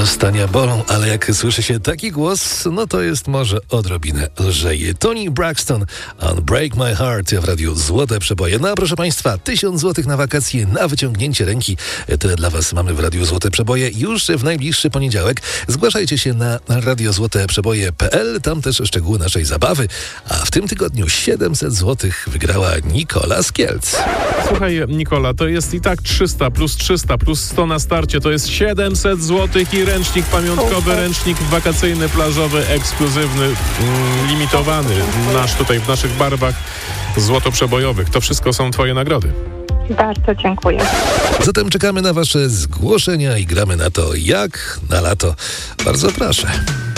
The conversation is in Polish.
Rozstania bolą, ale jak słyszy się taki głos, no to jest może odrobinę lżej. Toni Braxton, Unbreak My Heart w radiu Złote Przeboje. No a proszę Państwa, 1000 złotych na wakacje, na wyciągnięcie ręki. Tyle dla Was mamy w radiu Złote Przeboje już w najbliższy poniedziałek. Zgłaszajcie się na radiozłoteprzeboje.pl, tam też szczegóły naszej zabawy. A w tym tygodniu 700 złotych wygrała Nikola z Kielc. Słuchaj, Nikola, to jest i tak 300 plus 100 na starcie, to jest 700 złotych i ręcznik pamiątkowy, ręcznik wakacyjny, plażowy, ekskluzywny, limitowany, nasz tutaj w naszych barwach złotoprzebojowych. To wszystko są Twoje nagrody. Bardzo dziękuję. Zatem czekamy na Wasze zgłoszenia i gramy na to jak na lato. Bardzo proszę.